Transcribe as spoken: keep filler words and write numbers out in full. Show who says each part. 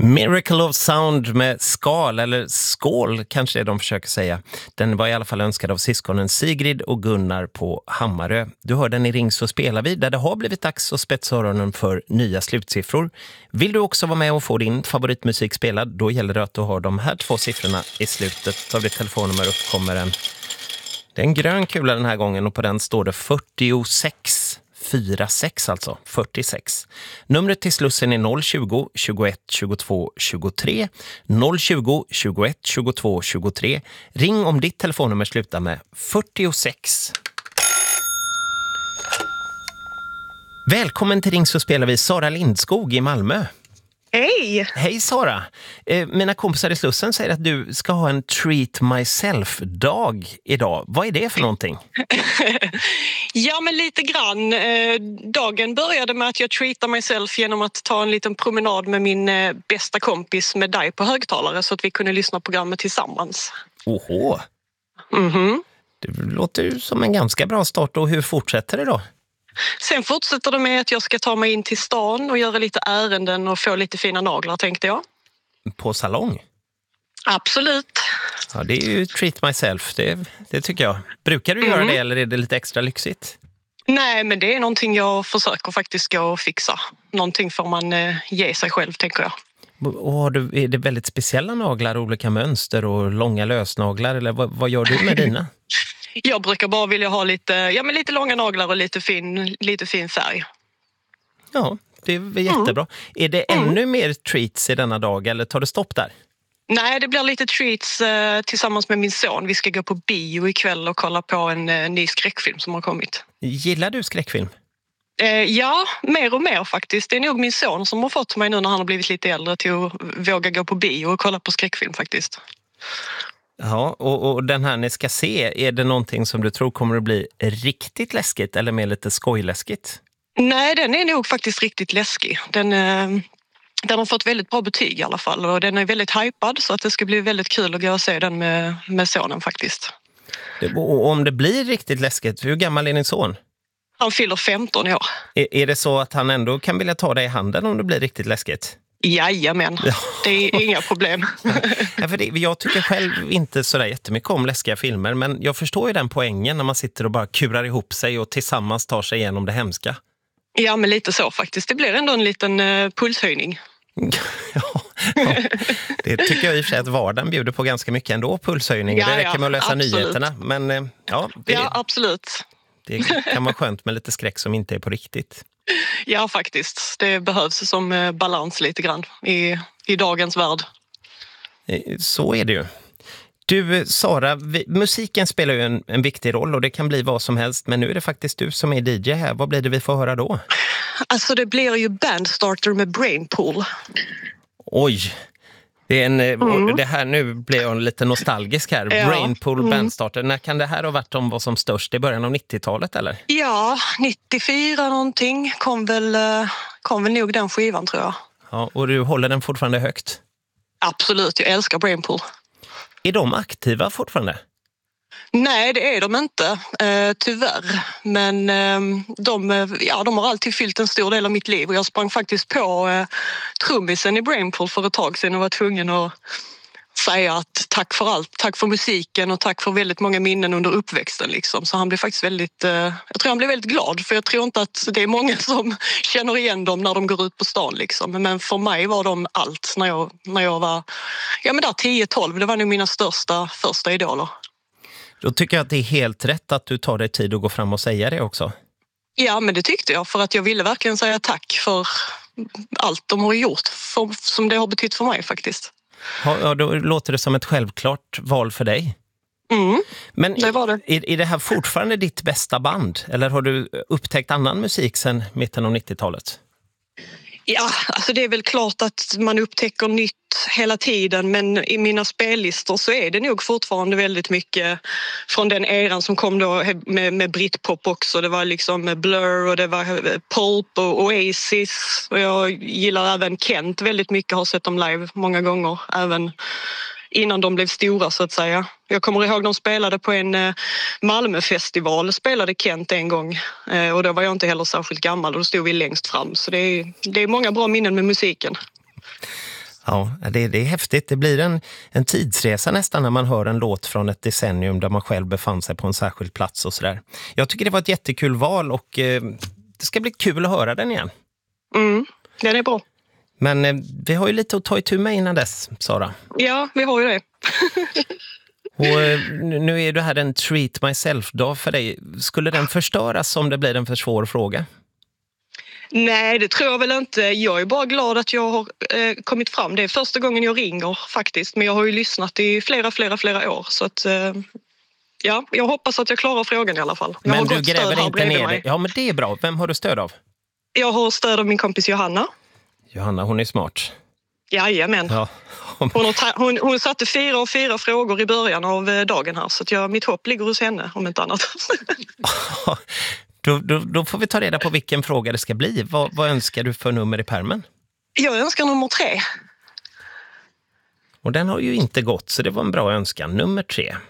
Speaker 1: Miracle of Sound med skal, eller skål kanske är de försöker säga. Den var i alla fall önskad av syskonen Sigrid och Gunnar på Hammarö. Du hör den i Ring så spelar vi, där det har blivit dags att spetsa öronen för nya slutsiffror. Vill du också vara med och få din favoritmusik spelad, då gäller det att du har de här två siffrorna i slutet av ditt telefonnummer. Uppkommer en, det är en grön kula den här gången och på den står det fyrtiosex fyrtiosex, alltså fyrtiosex. Numret till Slussen är noll tjugo, tjugoett, tjugotvå, tjugotre. noll tjugo, tjugoett, tjugotvå, tjugotre. Ring om ditt telefonnummer slutar med fyrtiosex. Välkommen till Ring så spelar vi, Sara Lindskog i Malmö.
Speaker 2: Hej!
Speaker 1: Hej Sara. Eh, mina kompisar i Slussen säger att du ska ha en treat myself-dag idag. Vad är det för någonting?
Speaker 2: Ja, men lite grann. Eh, dagen började med att jag treatar myself genom att ta en liten promenad med min eh, bästa kompis med dig på högtalare så att vi kunde lyssna på programmet tillsammans.
Speaker 1: Oho.
Speaker 2: Mhm.
Speaker 1: Det låter ju som en ganska bra start, och hur fortsätter det då?
Speaker 2: Sen fortsätter det med att jag ska ta mig in till stan och göra lite ärenden och få lite fina naglar, tänkte jag.
Speaker 1: På salong?
Speaker 2: Absolut.
Speaker 1: Ja, det är ju treat myself, det, det tycker jag. Brukar du mm. göra det, eller är det lite extra lyxigt?
Speaker 2: Nej, men det är någonting jag försöker faktiskt gå och fixa. Någonting får man eh, ge sig själv, tänker jag.
Speaker 1: Och har du, är det väldigt speciella naglar, olika mönster och långa lösnaglar, eller vad, vad gör du med dina?
Speaker 2: Jag brukar bara vilja ha lite, ja, men lite långa naglar och lite fin, lite fin färg.
Speaker 1: Ja, det är jättebra. Mm. Är det ännu mm. mer treats i denna dag, eller tar det stopp där?
Speaker 2: Nej, det blir lite treats eh, tillsammans med min son. Vi ska gå på bio ikväll och kolla på en eh, ny skräckfilm som har kommit.
Speaker 1: Gillar du skräckfilm?
Speaker 2: Eh, ja, mer och mer faktiskt. Det är nog min son som har fått mig nu när han har blivit lite äldre till att våga gå på bio och kolla på skräckfilm faktiskt.
Speaker 1: Ja, och, och den här ni ska se, är det någonting som du tror kommer att bli riktigt läskigt eller mer lite skojläskigt?
Speaker 2: Nej, den är nog faktiskt riktigt läskig. Den, eh, den har fått väldigt bra betyg i alla fall, och den är väldigt hypad, så att det ska bli väldigt kul att gå och se den med, med sonen faktiskt.
Speaker 1: Och om det blir riktigt läskigt, hur gammal är din son?
Speaker 2: Han fyller femton år.
Speaker 1: Är, är det så att han ändå kan vilja ta dig i handen om det blir riktigt läskigt?
Speaker 2: Jajamän, ja. Det är inga problem.
Speaker 1: Ja, för det, jag tycker själv inte sådär jättemycket om läskiga filmer, men jag förstår ju den poängen när man sitter och bara kurar ihop sig och tillsammans tar sig igenom det hemska.
Speaker 2: Ja, men lite så faktiskt. Det blir ändå en liten uh, pulshöjning.
Speaker 1: ja, ja, det tycker jag i och för sig att vardagen bjuder på ganska mycket ändå, pulshöjning. Ja, det räcker med att läsa absolut. nyheterna. Men, uh, ja, det,
Speaker 2: ja, absolut.
Speaker 1: Det kan vara skönt med lite skräck som inte är på riktigt.
Speaker 2: Ja, faktiskt. Det behövs som balans lite grann i, i dagens värld.
Speaker 1: Så är det ju. Du, Sara, vi, musiken spelar ju en, en viktig roll, och det kan bli vad som helst. Men nu är det faktiskt du som är D J här. Vad blir det vi får höra då? Alltså, det blir ju Bandstarter med Brainpool. Oj! Det, är en, mm. det här, nu blir jag lite nostalgisk här. Ja. Brainpool, mm. Bandstarter. När kan det här ha varit om vad som störst? I början av nittiotalet, eller?
Speaker 2: Ja, nittiofyra någonting kom väl, kom väl nog den skivan, tror jag.
Speaker 1: Ja, och du håller den fortfarande högt?
Speaker 2: Absolut, jag älskar Brainpool.
Speaker 1: Är de aktiva fortfarande?
Speaker 2: Nej, det är de inte, eh, tyvärr. Men eh, de, ja, de har alltid fyllt en stor del av mitt liv. Och jag sprang faktiskt på eh, trummisen i Brainpool för ett tag sedan och var tvungen att säga att tack för allt. Tack för musiken och tack för väldigt många minnen under uppväxten. Liksom. Så han blev faktiskt väldigt, eh, jag tror han blev väldigt glad. För jag tror inte att det är många som känner igen dem när de går ut på stan. Liksom. Men för mig var de allt när jag, när jag var ja, men där tio tolv. Det var nog mina största första idoler.
Speaker 1: Då tycker jag att det är helt rätt att du tar dig tid att gå fram och säga det också.
Speaker 2: Ja, men det tyckte jag, för att jag ville verkligen säga tack för allt de har gjort, för, som det har betytt för mig faktiskt.
Speaker 1: Ja, då låter det som ett självklart val för dig.
Speaker 2: Mm,
Speaker 1: men
Speaker 2: det var det.
Speaker 1: Är, är det här fortfarande ditt bästa band? Eller har du upptäckt annan musik sedan mitten av nittiotalet?
Speaker 2: Ja, alltså det är väl klart att man upptäcker nytt hela tiden, men i mina spellistor så är det nog fortfarande väldigt mycket från den eran som kom då med, med Britpop också. Det var liksom Blur och det var Pulp och Oasis, och jag gillar även Kent väldigt mycket, har sett dem live många gånger, även innan de blev stora så att säga. Jag kommer ihåg de spelade på en Malmöfestival, spelade Kent en gång, och då var jag inte heller särskilt gammal och då stod vi längst fram. Så det är, det är många bra minnen med musiken.
Speaker 1: Ja, det, det är häftigt. Det blir en, en tidsresa nästan när man hör en låt från ett decennium där man själv befann sig på en särskild plats och sådär. Jag tycker det var ett jättekul val och eh, det ska bli kul att höra den igen.
Speaker 2: Mm, det är bra.
Speaker 1: Men eh, vi har ju lite att ta itu med innan dess, Sara.
Speaker 2: Ja, vi har ju det.
Speaker 1: Och eh, nu är det här en treat myself-dag för dig. Skulle den förstöras om det blir en för svår fråga?
Speaker 2: Nej, det tror jag väl inte. Jag är bara glad att jag har eh, kommit fram. Det är första gången jag ringer faktiskt. Men jag har ju lyssnat i flera, flera, flera år. Så att, eh, ja, jag hoppas att jag klarar frågan i alla fall. Jag
Speaker 1: men
Speaker 2: har
Speaker 1: du
Speaker 2: gott
Speaker 1: gräver
Speaker 2: stöd
Speaker 1: inte ner dig. Ja, men det är bra. Vem har du stöd av?
Speaker 2: Jag har stöd av min kompis Johanna.
Speaker 1: Johanna, hon är smart.
Speaker 2: Jajamän.
Speaker 1: Ja.
Speaker 2: Hon, har ta- hon, hon satte fyra och fyra frågor i början av eh, dagen här. Så att jag, mitt hopp ligger hos henne, om inte annat.
Speaker 1: Då, då, då får vi ta reda på vilken fråga det ska bli. Vad, vad önskar du för nummer i pärmen?
Speaker 2: Jag önskar nummer tre.
Speaker 1: Och den har ju inte gått, så det var en bra önskan. Nummer tre.